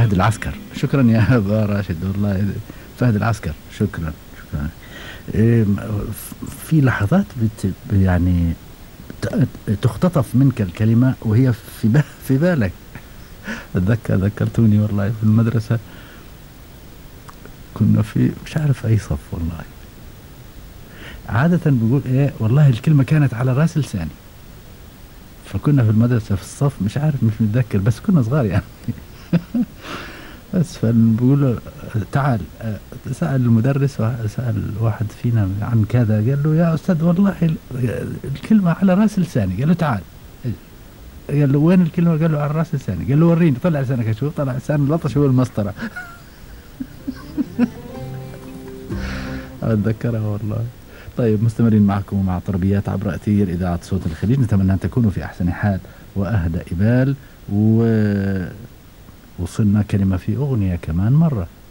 فهد العسكر. شكرا يا أبا راشد والله. فهد العسكر، شكرا شكرا. إيه، في لحظات يعني تختطف منك الكلمة وهي في بالك. ذكرتوني والله في المدرسة، كنا في مش عارف أي صف والله. عادة بقول إيه والله الكلمة كانت على رأس لساني، فكنا في المدرسة في الصف مش عارف مش متذكر بس كنا صغار يعني. بس فبقول له تعال، سأل المدرس، سأل واحد فينا عن كذا، قال له يا أستاذ والله الكلمة على رأس لساني. قال له تعال، قال له وين الكلمة؟ قال له على رأس لساني. قال له وريني، طلع لسانك أشوف. طلع لسان لطش هو المسطرة. أتذكرها والله. طيب مستمرين معكم مع طربيات عبر أثير إذاعة صوت الخليج، نتمنى أن تكونوا في أحسن حال وأهدى إبال. ووصلنا كلمة في أغنية كمان مرة.